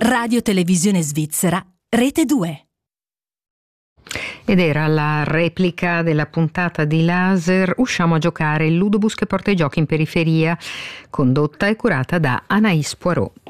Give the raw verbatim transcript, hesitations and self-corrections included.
Radio Televisione Svizzera, Rete due. Ed era la replica della puntata di Laser Usciamo a giocare, il ludobus che porta i giochi in periferia, condotta e curata da Anaïs Poirot.